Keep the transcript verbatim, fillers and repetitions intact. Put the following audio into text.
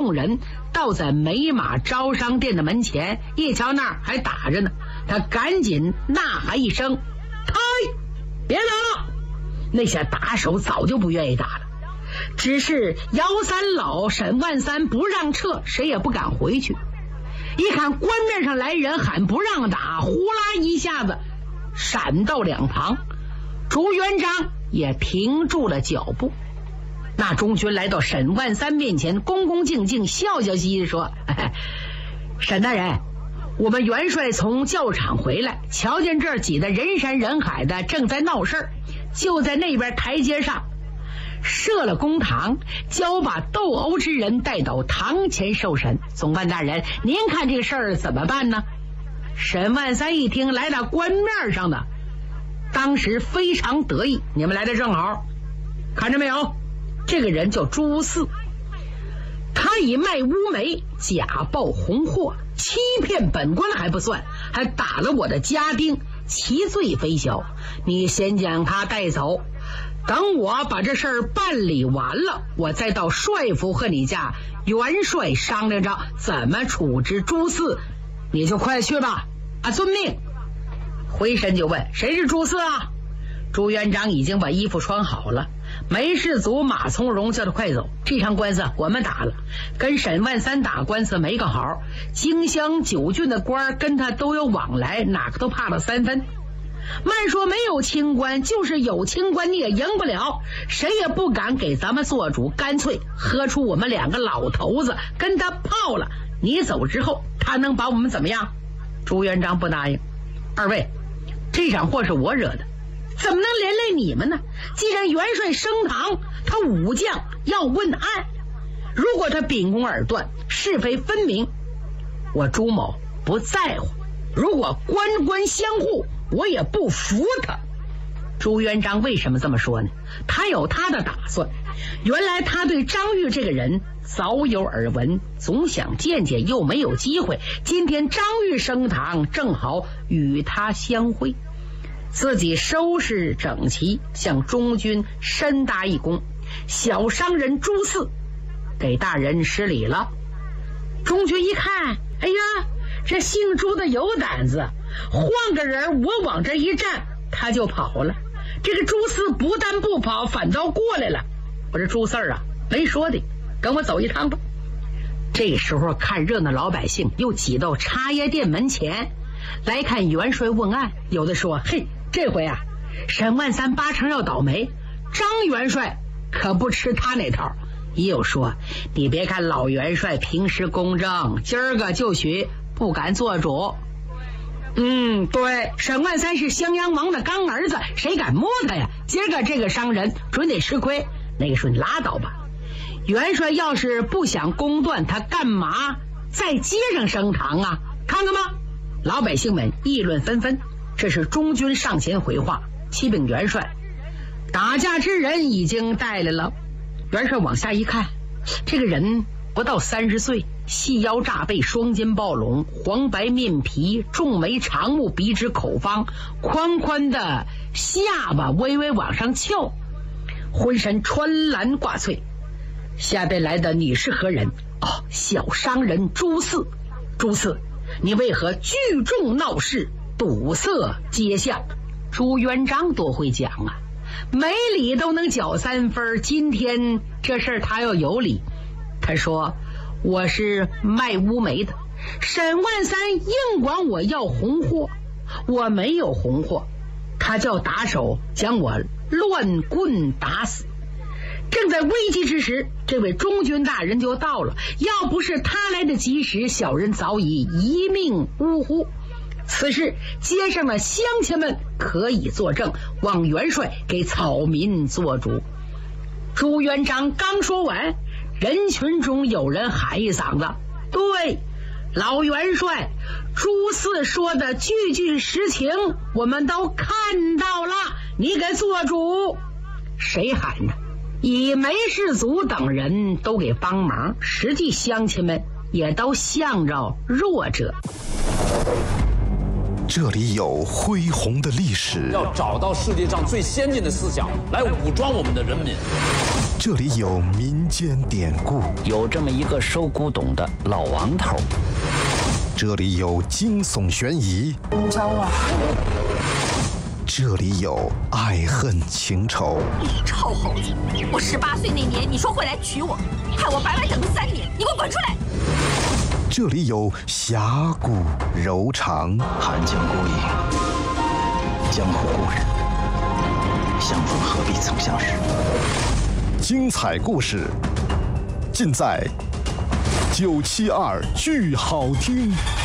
众人倒在美马招商店的门前，一瞧那儿还打着呢，他赶紧呐喊一声：“开！别打了！”那些打手早就不愿意打了，只是姚三老、沈万三不让撤，谁也不敢回去。一看官面上来人喊不让打，呼啦一下子闪到两旁，朱元璋也停住了脚步。那中军来到沈万三面前，恭恭敬敬笑笑嘻嘻说：“哎，沈大人，我们元帅从教场回来，瞧见这儿挤得人山人海的，正在闹事儿，就在那边台阶上设了公堂，交把斗殴之人带到堂前受审。总办大人，您看这个事儿怎么办呢？”沈万三一听来到官面上的，当时非常得意：“你们来的正好，看着没有？这个人叫朱四，他以卖乌梅、假报红货、欺骗本官还不算，还打了我的家丁，其罪非小。你先将他带走，等我把这事儿办理完了，我再到帅府和你家元帅商量着怎么处置朱四，你就快去吧。啊，遵命。”回身就问：“谁是朱四啊？”朱元璋已经把衣服穿好了，梅世祖马从容叫他快走，这场官司我们打了，跟沈万三打官司没个好，荆襄九郡的官跟他都有往来，哪个都怕了三分。慢说没有清官，就是有清官你也赢不了，谁也不敢给咱们做主，干脆喝出我们两个老头子跟他泡了，你走之后他能把我们怎么样？朱元璋不答应：“二位，这场祸是我惹的，怎么能连累你们呢？既然元帅升堂，他武将要问案，如果他秉公耳断，是非分明，我朱某不在乎；如果官官相护，我也不服他。”朱元璋为什么这么说呢？他有他的打算。原来他对张玉这个人早有耳闻，总想见见，又没有机会。今天张玉升堂，正好与他相会。自己收拾整齐，向中军深搭一躬：“小商人朱四，给大人施礼了。”中军一看，哎呀，这姓朱的有胆子，换个人我往这一站他就跑了。这个朱四不但不跑，反倒过来了。我这朱四儿啊，没说的，跟我走一趟吧。这时候看热闹老百姓又挤到茶叶店门前来看元帅问案，有的说：“嘿，这回啊，沈万三八成要倒霉，张元帅可不吃他那套。”也有说：“你别看老元帅平时公正，今儿个就许不敢做主。”嗯，对，沈万三是襄阳王的干儿子，谁敢摸他呀？今儿个这个商人准得吃亏。那个说：“你拉倒吧，元帅要是不想公断，他干嘛在街上升堂啊？看看吧。”老百姓们议论纷纷。这是中军上前回话：“启禀元帅，打架之人已经带来了。”元帅往下一看，这个人不到三十岁，细腰炸背，双肩抱拢，黄白面皮，重眉长目，鼻直口方，宽宽的下巴微微往上翘，浑身穿蓝挂翠。下边来的你是何人？哦，小商人朱四。朱四，你为何聚众闹事，堵塞街巷？朱元璋多会讲啊，没理都能搅三分，今天这事儿他要有理。他说：“我是卖乌梅的，沈万三硬管我要红货，我没有红货，他叫打手将我乱棍打死。”正在危机之时，这位中军大人就到了，要不是他来的及时，小人早已一命呜呼。此事街上的乡亲们可以作证，望元帅给草民做主。朱元璋刚说完，人群中有人喊一嗓子：“对，老元帅，朱四说的句句实情，我们都看到了，你给做主。”谁喊的？以梅世祖等人都给帮忙，实际乡亲们也都向着弱者。 这里有恢宏的历史， 要找到世界上最先进的思想来武装我们的人民。 这里有民间典故， 有这么一个收古董的老王头。 这里有惊悚悬疑， 招啊！ 这里有爱恨情仇。 你臭猴子！我十八岁那年，你说会来娶我，害我白白等了三年，你给我滚出来！ 这里有侠骨柔肠， 寒江孤影，江湖故人，相逢何必曾相识。 精彩故事尽在九七二剧好听。